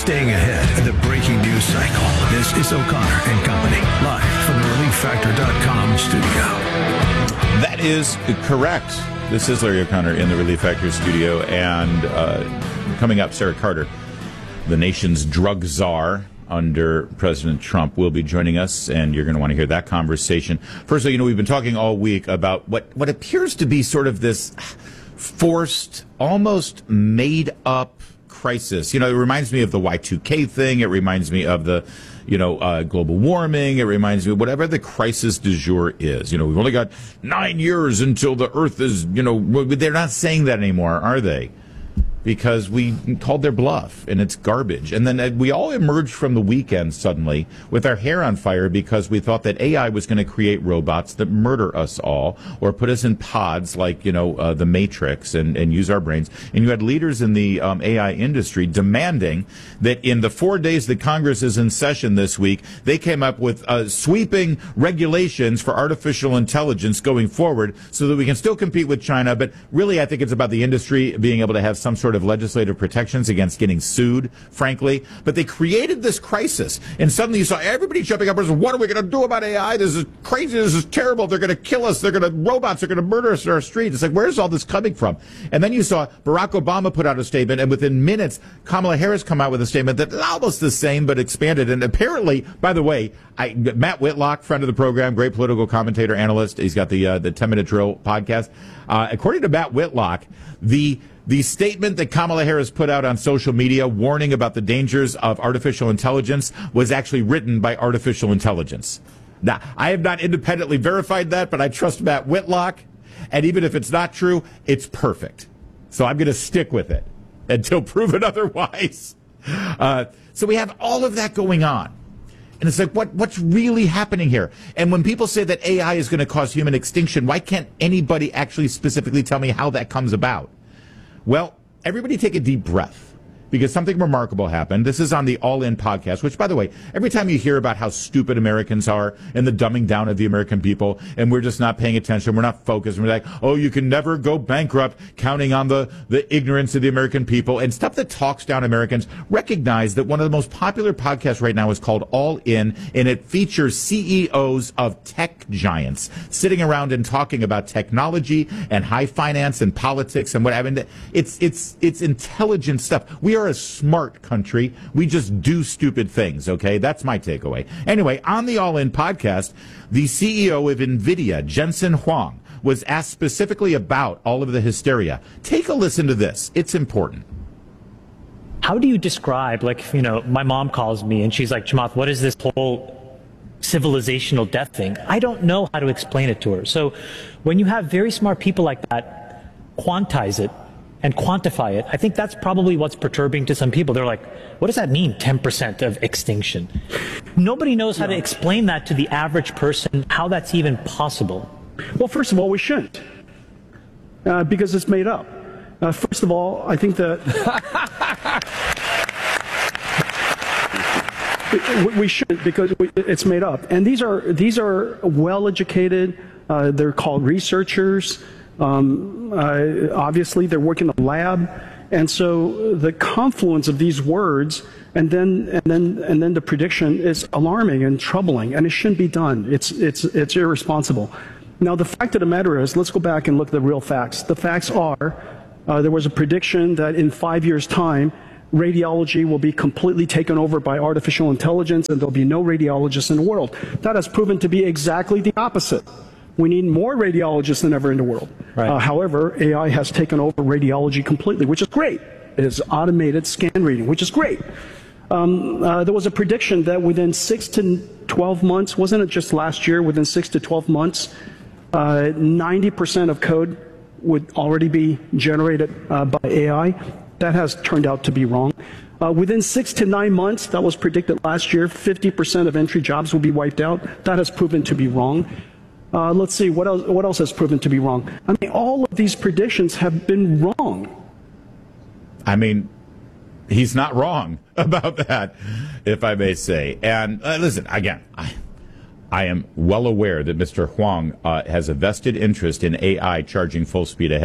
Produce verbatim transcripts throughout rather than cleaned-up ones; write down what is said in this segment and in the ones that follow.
Staying ahead of the breaking news cycle. This is O'Connor and Company, live from the relief factor dot com studio. That is correct. This is Larry O'Connor in the Relief Factor studio, and uh, coming up, Sarah Carter, the nation's drug czar under President Trump, will be joining us, and you're going to want to hear that conversation. First of all, you know, we've been talking all week about what, what appears to be sort of this forced, almost made-up crisis. You know, it reminds me of the Y two K thing. It reminds me of the, you know, uh, global warming. It reminds me of whatever the crisis du jour is. You know, we've only got nine years until the Earth is, you know, they're not saying that anymore, are they? Because we called their bluff, and it's garbage. And then we all emerged from the weekend suddenly with our hair on fire because we thought that A I was going to create robots that murder us all or put us in pods like, you know, uh, the Matrix and, and use our brains. And you had leaders in the um, A I industry demanding that in the four days that Congress is in session this week, they came up with uh, sweeping regulations for artificial intelligence going forward so that we can still compete with China. But really, I think it's about the industry being able to have some sort of of legislative protections against getting sued, frankly. But they created this crisis, and suddenly you saw everybody jumping up and saying, what are we going to do about A I? This is crazy. This is terrible. They're going to kill us. They're going to, robots are going to murder us in our streets. It's like, where's all this coming from? And then you saw Barack Obama put out a statement, and within minutes, Kamala Harris come out with a statement that's almost the same, but expanded. And apparently, by the way, I, Matt Whitlock, friend of the program, great political commentator, analyst, he's got the uh, the ten minute Drill podcast. Uh, according to Matt Whitlock, the The statement that Kamala Harris put out on social media warning about the dangers of artificial intelligence was actually written by artificial intelligence. Now, I have not independently verified that, but I trust Matt Whitlock. And even if it's not true, it's perfect. So I'm going to stick with it until proven otherwise. Uh, so we have all of that going on. And it's like, what, what's really happening here? And when people say that A I is going to cause human extinction, why can't anybody actually specifically tell me how that comes about? Well, everybody take a deep breath, because something remarkable happened. This is on the All In podcast, which, by the way, every time you hear about how stupid Americans are and the dumbing down of the American people, and we're just not paying attention, we're not focused, and we're like, oh, you can never go bankrupt counting on the, the ignorance of the American people, and stuff that talks down Americans, recognize that one of the most popular podcasts right now is called All In, and it features C E Os of tech giants sitting around and talking about technology and high finance and politics and what I mean. It's, it's, it's intelligent stuff. We are a smart country. We just do stupid things, okay? That's my takeaway. Anyway, on the All In podcast, the C E O of NVIDIA, Jensen Huang, was asked specifically about all of the hysteria. Take a listen to this. It's important. How do you describe, like, you know, my mom calls me and she's like, Chamath, what is this whole civilizational death thing? I don't know how to explain it to her. So when you have very smart people like that quantize it, and quantify it, I think that's probably what's perturbing to some people. They're like, what does that mean, ten percent of extinction? Nobody knows how to explain that to the average person, how that's even possible. Well, first of all, we shouldn't, uh, because it's made up. Uh, first of all, I think that we, we shouldn't, because we, it's made up. And these are, these are well-educated, uh, they're called researchers. Um, uh, obviously, they're working in the lab, and so the confluence of these words, and then and then and then the prediction is alarming and troubling, and it shouldn't be done. It's it's it's irresponsible. Now, the fact of the matter is, let's go back and look at the real facts. The facts are, uh, there was a prediction that in five years' time, radiology will be completely taken over by artificial intelligence, and there'll be no radiologists in the world. That has proven to be exactly the opposite. We need more radiologists than ever in the world. Right. Uh, however, A I has taken over radiology completely, which is great. It is automated scan reading, which is great. Um, uh, there was a prediction that within six to twelve months, wasn't it just last year, within six to twelve months, uh, ninety percent of code would already be generated uh, by A I. That has turned out to be wrong. Uh, within six to nine months, that was predicted last year, fifty percent of entry jobs will be wiped out. That has proven to be wrong. Uh, let's see, what else, what else has proven to be wrong? I mean, all of these predictions have been wrong. I mean, he's not wrong about that, if I may say. And uh, listen, again, I, I am well aware that Mister Huang uh, has a vested interest in A I charging full speed ahead.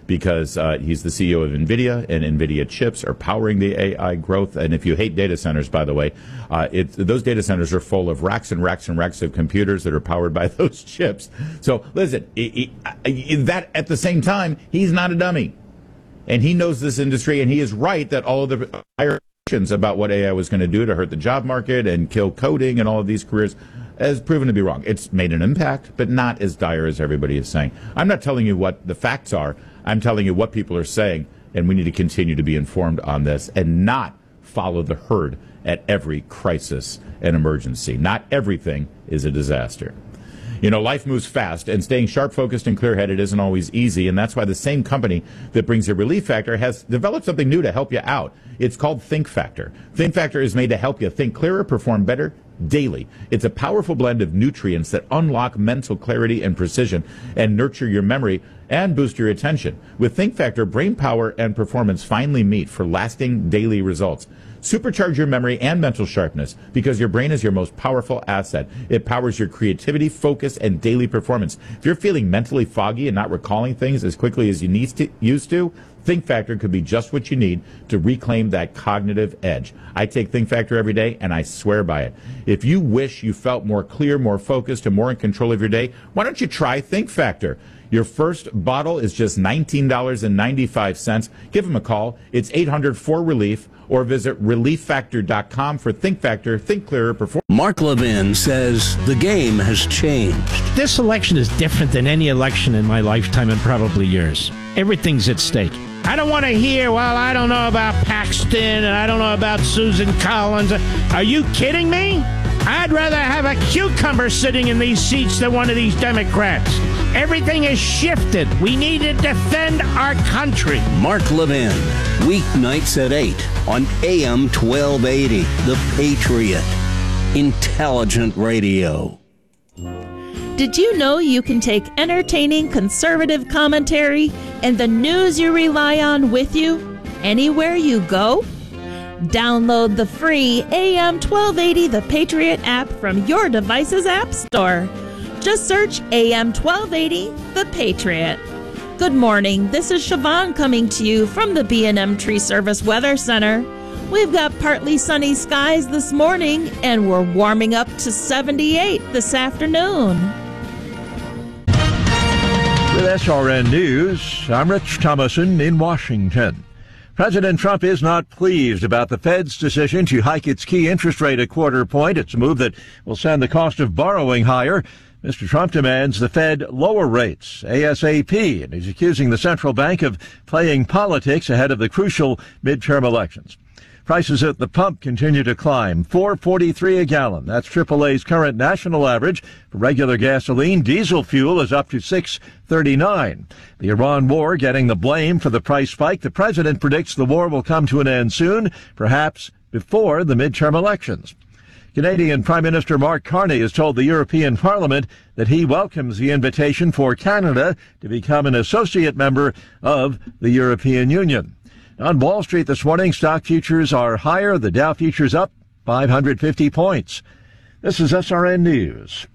because uh, he's the C E O of NVIDIA, and NVIDIA chips are powering the A I growth. And if you hate data centers, by the way, uh, it, those data centers are full of racks and racks and racks of computers that are powered by those chips. So listen, he, he, that at the same time, he's not a dummy. And he knows this industry, and he is right that all of the higher questions about what A I was going to do to hurt the job market and kill coding and all of these careers has proven to be wrong. It's made an impact, but not as dire as everybody is saying. I'm not telling you what the facts are. I'm telling you what people are saying, and we need to continue to be informed on this and not follow the herd at every crisis and emergency. Not everything is a disaster. You know, life moves fast, and staying sharp, focused, and clear-headed isn't always easy, and that's why the same company that brings you Relief Factor has developed something new to help you out. It's called Think Factor. Think Factor is made to help you think clearer, perform better daily. It's a powerful blend of nutrients that unlock mental clarity and precision and nurture your memory and boost your attention. With Think Factor, brain power and performance finally meet for lasting daily results. Supercharge your memory and mental sharpness because your brain is your most powerful asset. It powers your creativity, focus, and daily performance. If you're feeling mentally foggy and not recalling things as quickly as you need to, used to, Think Factor could be just what you need to reclaim that cognitive edge. I take Think Factor every day, and I swear by it. If you wish you felt more clear, more focused, and more in control of your day, why don't you try Think Factor? Your first bottle is just nineteen dollars and ninety-five cents. Give them a call. It's eight hundred four relief, or visit relief factor dot com for Think Factor. Think clearer, perform. Mark Levin says the game has changed. This election is different than any election in my lifetime and probably yours. Everything's at stake. I don't want to hear, well, I don't know about Paxton and I don't know about Susan Collins. Are you kidding me? I'd rather have a cucumber sitting in these seats than one of these Democrats. Everything has shifted. We need to defend our country. Mark Levin, weeknights at eight on A M twelve eighty, The Patriot. Intelligent radio. Did you know you can take entertaining conservative commentary and the news you rely on with you anywhere you go? Download the free A M twelve eighty The Patriot app from your device's app store. Just search A M twelve eighty The Patriot. Good morning. This is Siobhan coming to you from the B and M Tree Service Weather Center. We've got partly sunny skies this morning, and we're warming up to seventy-eight this afternoon. With S R N News, I'm Rich Thomason in Washington. President Trump is not pleased about the Fed's decision to hike its key interest rate a quarter point. It's a move that will send the cost of borrowing higher. Mister Trump demands the Fed lower rates ASAP, and he's accusing the central bank of playing politics ahead of the crucial midterm elections. Prices at the pump continue to climb, four forty-three a gallon. That's triple A's current national average. For regular gasoline, diesel fuel is up to six thirty-nine. The Iran war getting the blame for the price spike. The president predicts the war will come to an end soon, perhaps before the midterm elections. Canadian Prime Minister Mark Carney has told the European Parliament that he welcomes the invitation for Canada to become an associate member of the European Union. On Wall Street this morning, stock futures are higher. The Dow futures up five hundred fifty points. This is S R N News.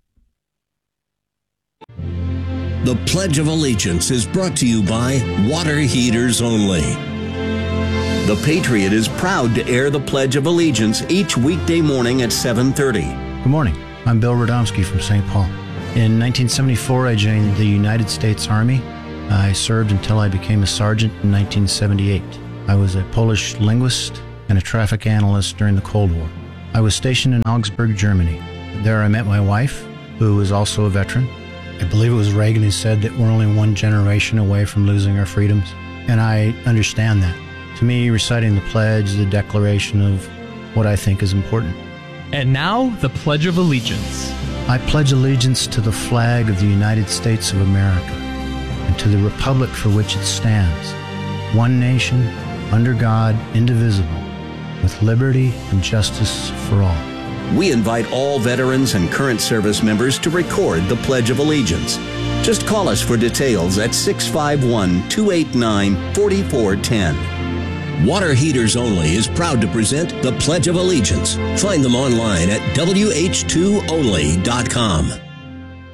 The Pledge of Allegiance is brought to you by Water Heaters Only. The Patriot is proud to air the Pledge of Allegiance each weekday morning at seven thirty. Good morning. I'm Bill Radomski from Saint Paul. In nineteen seventy-four, I joined the United States Army. I served until I became a sergeant in nineteen seventy-eight. I was a Polish linguist and a traffic analyst during the Cold War. I was stationed in Augsburg, Germany. There I met my wife, who was also a veteran. I believe it was Reagan who said that we're only one generation away from losing our freedoms, and I understand that. To me, reciting the pledge, the declaration of what I think is important. And now, the Pledge of Allegiance. I pledge allegiance to the flag of the United States of America, and to the republic for which it stands, one nation, under God, indivisible, with liberty and justice for all. We invite all veterans and current service members to record the Pledge of Allegiance. Just call us for details at six five one, two eight nine, four four one zero. Water Heaters Only is proud to present the Pledge of Allegiance. Find them online at W H two only dot com.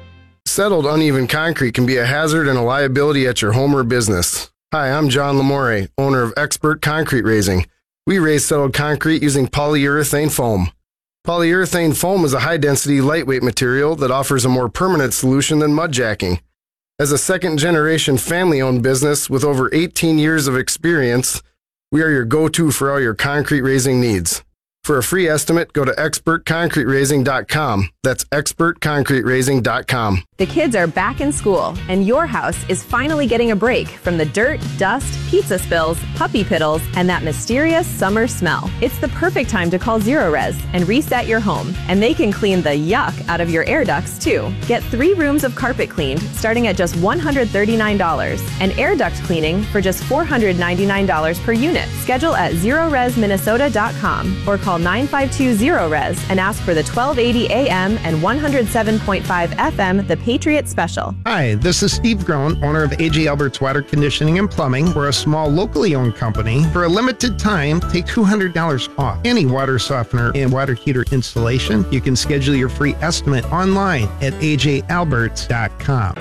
Settled uneven concrete can be a hazard and a liability at your home or business. Hi, I'm John Lamore, owner of Expert Concrete Raising. We raise settled concrete using polyurethane foam. Polyurethane foam is a high-density, lightweight material that offers a more permanent solution than mud jacking. As a second-generation family-owned business with over eighteen years of experience, we are your go-to for all your concrete raising needs. For a free estimate, go to expert concrete raising dot com. That's expert concrete raising dot com. The kids are back in school, and your house is finally getting a break from the dirt, dust, pizza spills, puppy piddles, and that mysterious summer smell. It's the perfect time to call Zerorez and reset your home, and they can clean the yuck out of your air ducts, too. Get three rooms of carpet cleaned starting at just one hundred thirty-nine dollars, and air duct cleaning for just four hundred ninety-nine dollars per unit. Schedule at zerorez minnesota dot com or call nine five two zero res and ask for the twelve eighty A M and one oh seven point five F M The Patriot Special. Hi, this is Steve Groen, owner of A J Albert's Water Conditioning and Plumbing. We're a small, locally owned company. For a limited time, take two hundred dollars off any water softener and water heater installation. You can schedule your free estimate online at a j alberts dot com.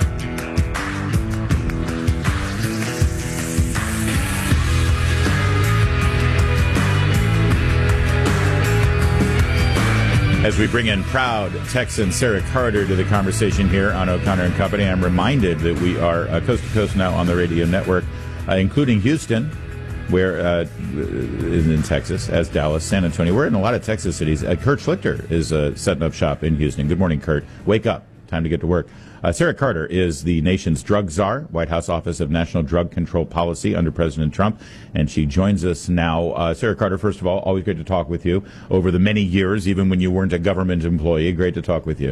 As we bring in proud Texan Sarah Carter to the conversation here on O'Connor and Company, I'm reminded that we are uh, coast to coast now on the radio network, uh, including Houston, where uh, in, in Texas, as Dallas, San Antonio. We're in a lot of Texas cities. Uh, Kurt Schlichter is uh, setting up shop in Houston. Good morning, Kurt. Wake up. Time to get to work. Uh, Sarah Carter is the nation's drug czar, White House Office of National Drug Control Policy under President Trump, and she joins us now. Uh, Sarah Carter, first of all, always great to talk with you over the many years, even when you weren't a government employee. Great to talk with you.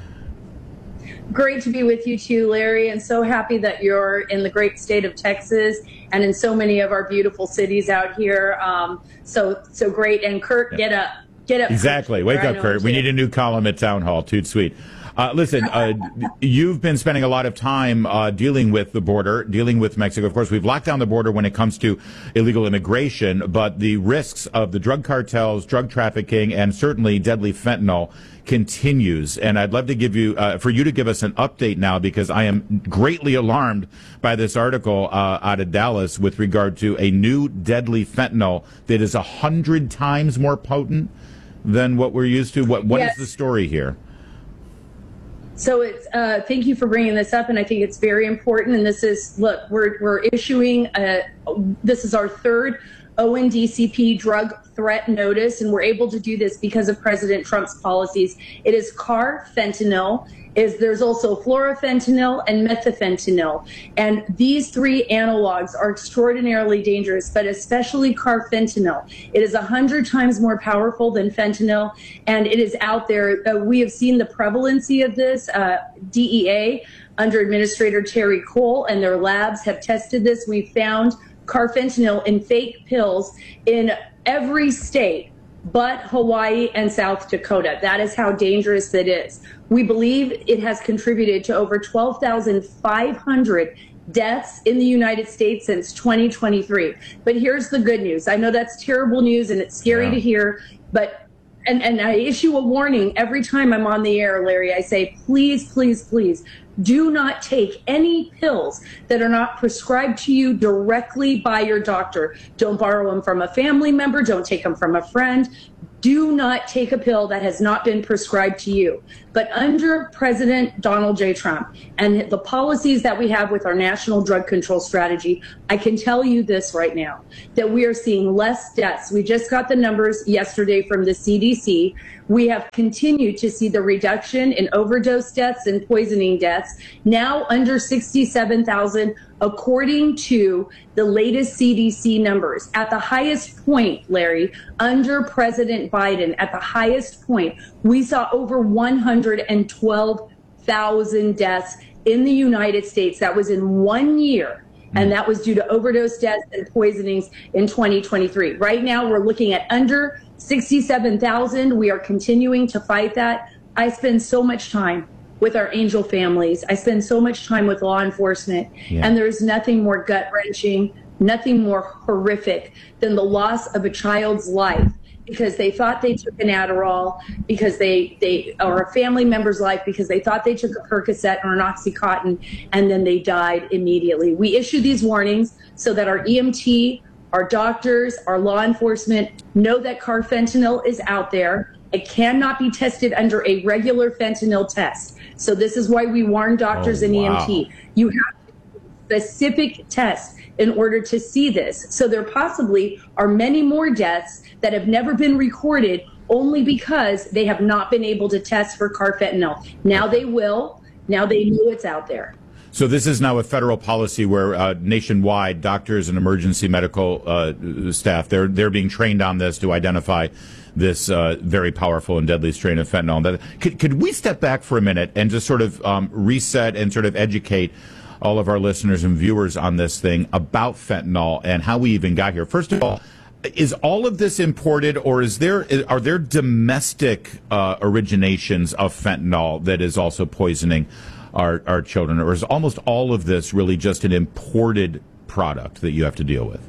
Great to be with you too, Larry, and so happy that you're in the great state of Texas and in so many of our beautiful cities out here. Um, so, so great. And Kurt, yeah. get up, get up. Exactly. Wake up, Kurt. We need a new column at Town Hall. Toot sweet. Uh, listen, uh, you've been spending a lot of time uh, dealing with the border, dealing with Mexico. Of course, we've locked down the border when it comes to illegal immigration, but the risks of the drug cartels, drug trafficking, and certainly deadly fentanyl continues. And I'd love to give you, uh, for you to give us an update now, because I am greatly alarmed by this article uh, out of Dallas with regard to a new deadly fentanyl that is a hundred times more potent than what we're used to. What What yes. is the story here? So it's, uh, thank you for bringing this up, and I think it's very important. And this is, look, we're we're issuing, a, this is our third O N D C P drug threat notice, and we're able to do this because of President Trump's policies. It is carfentanil. Is there's also fluorofentanyl and methafentanyl, and these three analogs are extraordinarily dangerous, but especially carfentanil. It is a hundred times more powerful than fentanyl, and it is out there. Uh, we have seen the prevalency of this. Uh, D E A under Administrator Terry Cole and their labs have tested this. We found carfentanil in fake pills in every state but Hawaii and South Dakota. That is how dangerous it is. We believe it has contributed to over twelve thousand five hundred deaths in the United States since twenty twenty-three. But here's the good news. I know that's terrible news and it's scary yeah. to hear, but and, and I issue a warning every time I'm on the air, Larry. I say, please, please, please, do not take any pills that are not prescribed to you directly by your doctor. Don't borrow them from a family member. Don't take them from a friend. Do not take a pill that has not been prescribed to you. But under President Donald J. Trump and the policies that we have with our national drug control strategy, I can tell you this right now, that we are seeing less deaths. We just got the numbers yesterday from the C D C. We have continued to see the reduction in overdose deaths and poisoning deaths, now under sixty-seven thousand, according to the latest C D C numbers. At the highest point, Larry, under President Biden, at the highest point, we saw over one hundred twelve thousand deaths in the United States. That was in one year. And that was due to overdose deaths and poisonings in twenty twenty-three. Right now, we're looking at under sixty-seven thousand. We are continuing to fight that. I spend so much time with our angel families. I spend so much time with law enforcement. Yeah. And there's nothing more gut-wrenching, nothing more horrific than the loss of a child's life because they thought they took an Adderall, because they, they or a family member's life, because they thought they took a Percocet or an Oxycontin, and then they died immediately. We issue these warnings so that our E M T, our doctors, our law enforcement know that carfentanil is out there. It cannot be tested under a regular fentanyl test. So this is why we warn doctors Oh, and wow. E M T. You have specific tests in order to see this. So there possibly are many more deaths that have never been recorded only because they have not been able to test for carfentanil. Now they will. Now they know it's out there. So this is now a federal policy where uh, nationwide doctors and emergency medical uh, staff, they're they're being trained on this to identify this uh, very powerful and deadly strain of fentanyl. That, could, could we step back for a minute and just sort of um, reset and sort of educate all of our listeners and viewers on this thing about fentanyl and how we even got here? First of all, is all of this imported, or is there are there domestic uh, originations of fentanyl that is also poisoning our, our children, or is almost all of this really just an imported product that you have to deal with?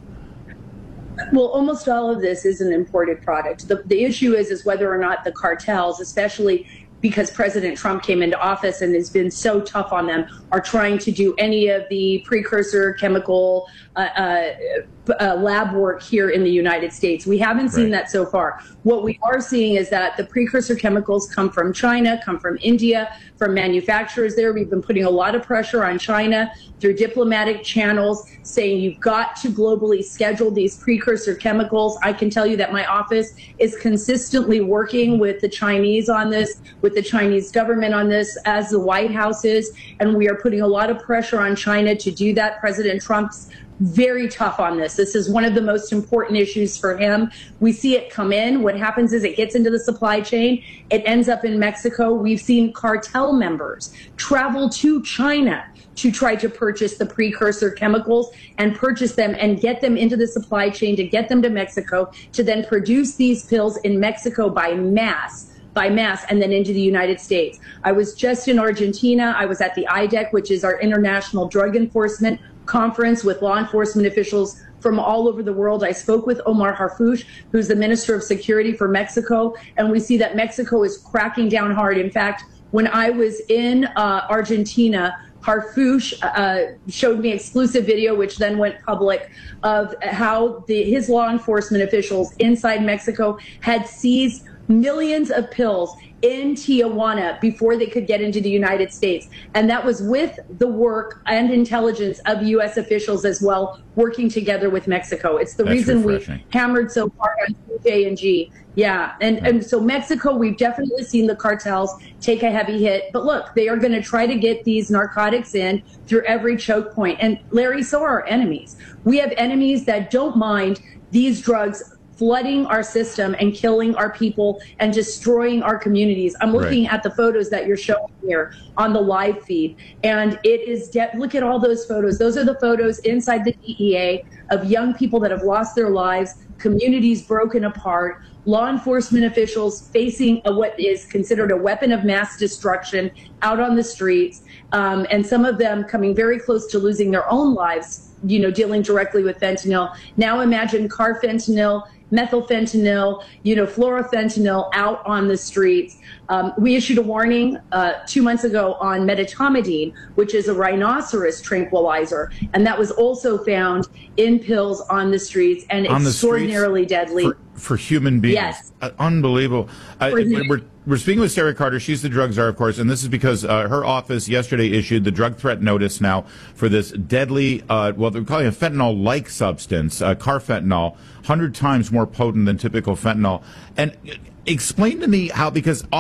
Well, almost all of this is an imported product. The, the issue is, is whether or not the cartels, especially because President Trump came into office and has been so tough on them, are trying to do any of the precursor chemical uh, uh, uh, lab work here in the United States. We haven't seen Right. that so far. What we are seeing is that the precursor chemicals come from China, come from India, from manufacturers there. We've been putting a lot of pressure on China through diplomatic channels, saying you've got to globally schedule these precursor chemicals. I can tell you that my office is consistently working with the Chinese on this, with the Chinese government on this, as the White House is, and we are putting a lot of pressure on China to do that. President Trump's very tough on this. This is one of the most important issues for him. We see it come in. What happens is it gets into the supply chain. It ends up in Mexico. We've seen cartel members travel to China to try to purchase the precursor chemicals and purchase them and get them into the supply chain to get them to Mexico to then produce these pills in Mexico by mass. by mass and then into the United States. I was just in Argentina. I was at the I D E C, which is our International Drug Enforcement Conference, with law enforcement officials from all over the world. I spoke with Omar Harfouch, who's the Minister of Security for Mexico, and we see that Mexico is cracking down hard. In fact, when I was in uh, Argentina, Harfouch uh, showed me exclusive video, which then went public, of how the, his law enforcement officials inside Mexico had seized millions of pills in Tijuana before they could get into the United States. And that was with the work and intelligence of U S officials as well, working together with Mexico. It's the That's reason refreshing. we hammered so hard on C J and G. Yeah, and, and so Mexico, we've definitely seen the cartels take a heavy hit. But look, they are going to try to get these narcotics in through every choke point. And Larry, so are our enemies. We have enemies that don't mind these drugs flooding our system and killing our people and destroying our communities. I'm looking Right. at the photos that you're showing here on the live feed, and it is, de- look at all those photos. Those are the photos inside the D E A of young people that have lost their lives, communities broken apart, law enforcement officials facing a, what is considered a weapon of mass destruction out on the streets, um, and some of them coming very close to losing their own lives, you know, dealing directly with fentanyl. Now imagine carfentanil, methylfentanyl, you know, fluorofentanyl out on the streets. Um, we issued a warning uh, two months ago on medetomidine, which is a rhinoceros tranquilizer, and that was also found in pills on the streets and On the streets? extraordinarily deadly. For, for human beings. Yes. Uh, unbelievable. Uh, For human- we're, we're speaking with Sarah Carter. She's the drug czar, of course, and this is because uh, her office yesterday issued the drug threat notice now for this deadly, uh, well, they're calling it a fentanyl-like substance, uh, carfentanil, one hundred times more potent than typical fentanyl. And explain to me how, because